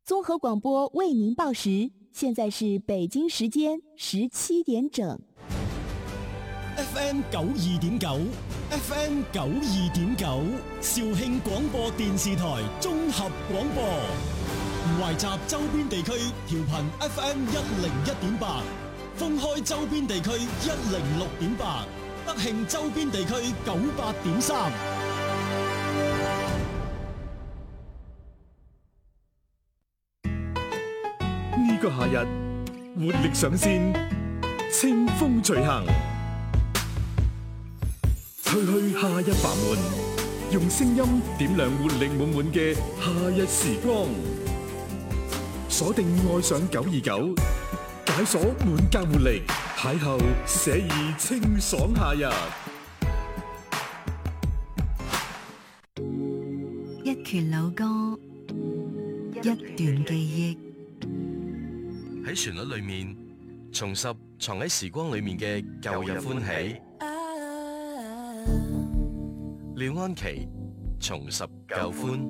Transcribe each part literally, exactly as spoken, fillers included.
综合廣播為您報時，現在是北京時間十七點整。 F M 九二點九 ，F M 九二點九，肇慶廣播電視台綜合廣播，懷集周邊地區調頻 F M 一零一點八，封開周邊地區一零六點八，德慶周邊地區九八點三。 呢個夏日，活力上線，清風隨行，吹去夏日煩悶，用聲音點亮活力滿滿嘅夏日時光。鎖定愛上九二九，解鎖滿格活力，邂逅寫意清爽夏日。 一闕老歌，一段記憶。 喺旋律裏面重拾藏喺時光裏面嘅舊日歡喜。廖安琪重拾舊歡。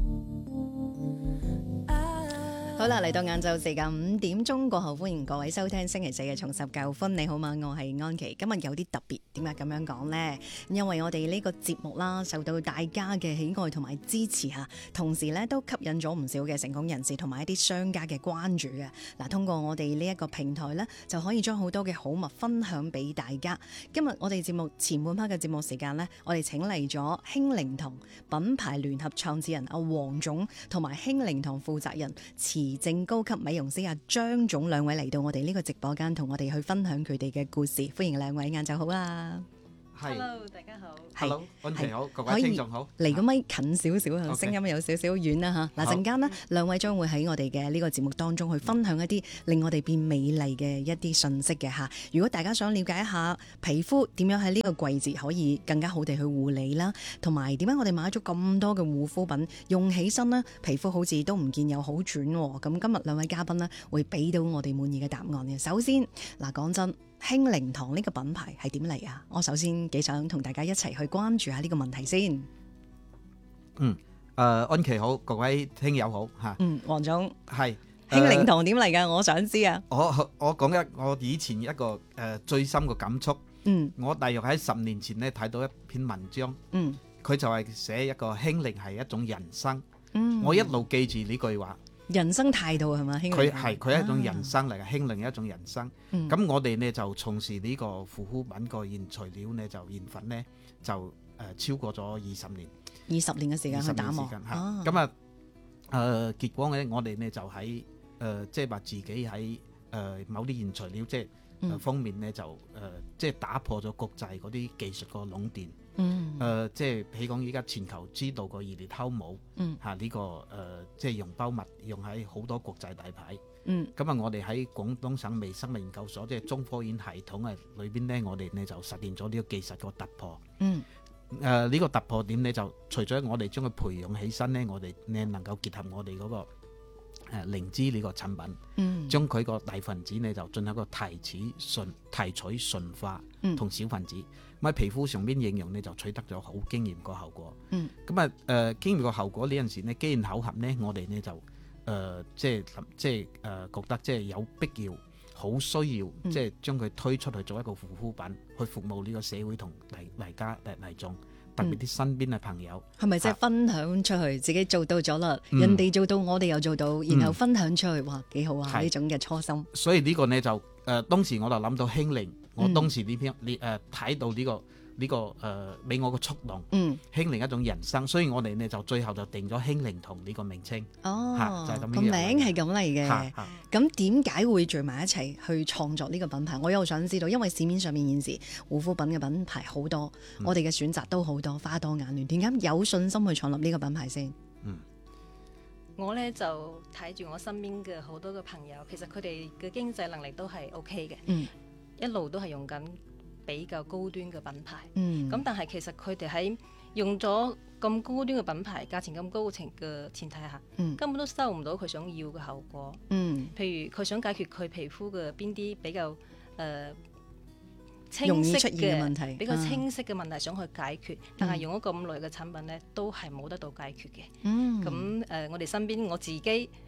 好啦，嚟到晏晝時間五點鐘過後，歡迎各位收聽星期四嘅重拾舊歡。你好嘛，我係安琪。今日有啲特別，點解咁樣講呢？因為我哋呢個節目啦，受到大家嘅喜愛同埋支持吓，同時咧都吸引咗唔少嘅成功人士同埋一啲商家嘅關注嘅。嗱，通過我哋呢一個平台咧，就可以將好多嘅好物分享俾大家。今日我哋節目前半 part 嘅節目時間咧，我哋請嚟咗興靈堂品牌聯合創始人阿黃總，同埋興靈堂負責人慈正高級美容師阿張總兩位嚟到我哋呢個直播間，同我哋去分享佢哋嘅故事。歡迎兩位，晏晝好啦。 Hello，大家好。 Hello， 安琪好，各位聽眾好。 離個咪近少少啊，聲音有少少遠啦嚇。嗱，陣間呢，兩位將會喺我哋嘅呢個節目當中去分享一啲令我哋變美麗嘅一啲信息嘅嚇。如果大家想了解一下皮膚點樣喺呢個季節可以更加好地去護理啦，同埋點解我哋買咗咁多嘅護膚品用起身呢，皮膚好似都唔見有好轉喎。咁今日兩位嘉賓呢，會俾到我哋滿意嘅答案嘅。首先嗱，講真。興靈堂呢個品牌係點嚟啊？我首先幾想同大家一齊去關注下呢個問題先。 嗯，誒、呃，安琪好，各位聽友好吓。嗯， 黃總係興靈堂點嚟噶？我想知啊。 我我講一我以前一個誒、呃、最深嘅感觸。嗯，我大約喺十年前咧睇到一篇文章。嗯，佢就係寫一個興靈係一種人生。嗯，我一路記住呢句話。 人生態度係嘛？ 佢係佢係一種人生嚟嘅，興靈係一種人生。咁、嗯、我哋呢就從事呢個護膚品個原材料呢就研發呢就誒、呃、超過咗二十年。 二十年嘅時間去打磨。 咁啊誒結果呢我哋呢就喺誒即係話自己喺誒、呃、某啲原材料即係、呃、方面呢就誒即係打破咗國際嗰啲技術個壟斷。嗯，誒、呃，即係譬如講，依家全球知道個二裂透膜，嗯，嚇、啊、呢、這個誒、呃，即係溶胞物用喺好多國際大牌，嗯，咁啊，我哋喺廣東省微生物研究所，即係中科院系統嘅裏邊咧，我哋咧就實現咗呢個技術個突破，嗯，誒、呃，呢、這個突破點咧就除咗我哋將佢培養起身咧，我哋咧能夠結合我哋嗰、那個誒靈芝呢個產品，嗯，將佢個大分子咧就進行一個提取純提取純化，同小分子。嗯咁喺皮膚上邊應用咧就取得咗好驚豔個效果。嗯，咁啊誒驚豔個效果呢陣時呢，機緣巧合呢，我哋呢就誒、呃、即係即係誒、呃、覺得即係有必要，好需要、嗯、即係將佢推出去做一個護膚品，去服務呢個社會同嚟嚟家嚟嚟眾，特別啲身邊嘅朋友。係咪即係分享出去？啊、自己做到咗啦，嗯、人哋做到，我哋又做到，然後分享出去，哇幾好啊！呢種嘅初心。所以呢個呢，就誒、呃、當時我就諗到興靈。我當時呢篇你誒睇到呢、這個呢、這個誒俾、呃、我個觸動，嗯，興靈一種人生，所以我哋呢就最後就定咗興靈堂呢個名稱。哦，就係、是、咁樣。個名係咁嚟嘅。咁點解會聚埋一齊去創作呢個品牌？我又想知道，因為市面上面現時護膚品嘅品牌好多，嗯、我哋嘅選擇都好多，花多眼亂。點解有信心去創立呢個品牌先？嗯， 我呢就睇住我身邊嘅好多嘅朋友，其實佢哋嘅經濟能力都係 OK 嘅。嗯。一路都係用緊比較高端嘅品牌，咁、嗯、但係其實佢哋喺用咗咁高端嘅品牌，價錢咁高嘅情嘅前提下，嗯、根本都收唔到佢想要嘅效果。嗯、譬如佢想解決佢皮膚嘅邊啲比較誒、呃、清晰嘅問題，比較清晰嘅問題想去解決，嗯、但係用咗咁耐嘅產品呢，都係冇得到解決嘅。咁誒、嗯呃，我哋身邊我自己。誒、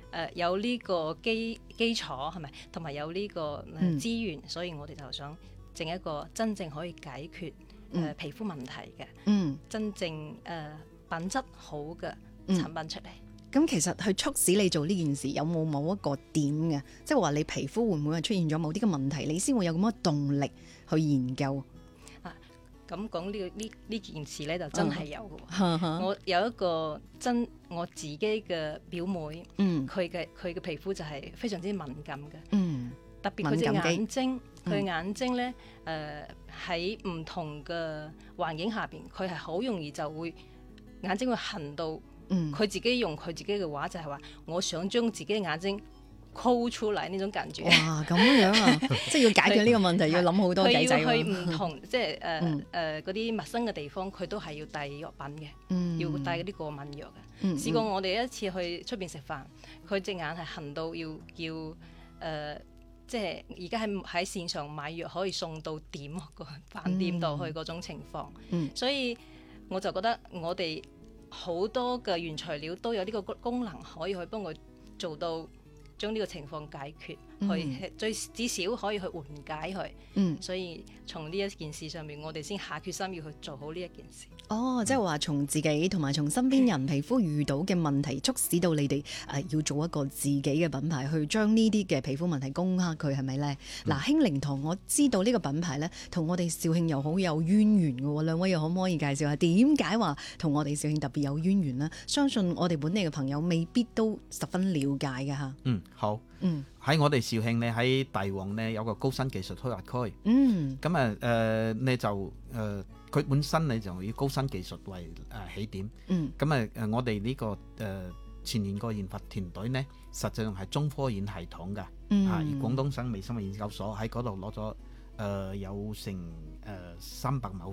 誒有呢個基基礎係咪？同埋有呢個資源，嗯、所以我哋就想整一個真正可以解決誒、嗯呃、皮膚問題嘅，嗯、真正誒、呃、品質好嘅產品出嚟。 咁、嗯、其實去促使你做呢件事，有冇某一個點嘅？即係話你皮膚會唔會係出現咗某啲嘅問題，你先會有咁嘅動力去研究？ 咁講呢個呢呢件事咧，就真係有嘅。Uh-huh. 我有一個真我自己嘅表妹，佢嘅佢嘅皮膚就係非常之敏感嘅。嗯、特別佢隻眼睛，佢眼睛咧，誒喺唔同嘅環境下邊，佢係好容易就會眼睛會痕到。佢、嗯、自己用佢自己嘅話就係話，我想將自己嘅眼睛摳出嚟呢種感覺。哇，咁樣啊！即係要解決呢個問題，要諗好多計仔。佢要去唔同，即係誒誒嗰啲陌生嘅地方，佢都係要帶藥品嘅，嗯、要帶嗰啲過敏藥嘅。嗯、試過我哋一次去出邊食飯，佢隻眼係痕到要要誒、呃，即係而家喺喺線上買藥可以送到點個飯店度去嗰種情況。嗯嗯、所以我就覺得我哋好多嘅原材料都有呢個功能，可以去幫佢做到。將呢個情況解決，去最、嗯、至少可以去緩解佢。嗯，所以從呢一件事上面，我哋先下決心要去做好呢一件事。哦，即係話從自己同埋從身邊人皮膚遇到嘅問題，促使到你哋誒、呃、要做一個自己嘅品牌，去將呢啲嘅皮膚問題攻克佢，係咪咧？嗱、嗯，興靈堂我知道呢個品牌咧，同我哋肇慶又好有淵源嘅喎。兩位又可唔可以介紹下點解話同我哋肇慶特別有淵源呢？相信我哋本地嘅朋友未必都十分了解嘅嚇。嗯。 好，嗯，喺我哋肇慶呢，喺大王呢有個高新技術開發區，嗯，咁啊誒呢就誒佢、呃、本身呢就以高新技術為誒、呃、起點，嗯，咁啊誒我哋呢、這個誒、呃、前年個研發團隊呢，實際上係中科院系統嘅，嗯、啊而廣東省微生物研究所喺嗰度攞咗誒有成誒三百畝